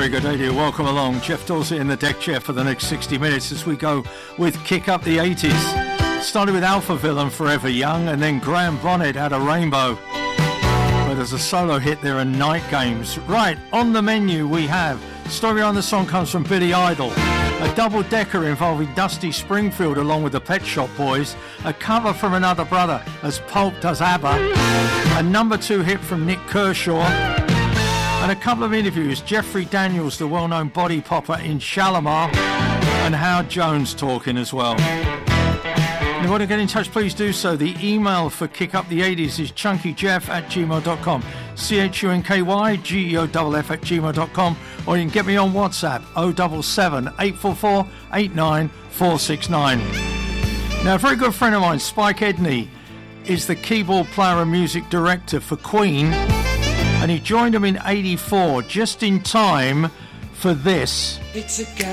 very good day to you. Welcome along. Jeff Dorsey in the deck chair for the next 60 minutes as we go with Kick Up the 80s. Started with Alphaville and Forever Young, and then Graham Bonnet had a Rainbow. But there's a solo hit there and Night Games. Right, on the menu we have story on the song comes from Billy Idol. A double-decker involving Dusty Springfield along with the Pet Shop Boys. A cover from Another Brother as Pulp does ABBA. A number 2 hit from Nick Kershaw. And a couple of interviews. Jeffrey Daniels, the well-known body popper in Shalimar. And Howard Jones talking as well. If you want to get in touch, please do so. The email for Kick Up the 80s is chunkyjeff@gmail.com. CHUNKYGEOFF@gmail.com. Or you can get me on WhatsApp 077 844 89469. Now, a very good friend of mine, Spike Edney, is the keyboard player and music director for Queen, and he joined them in '84 just in time for this. It's a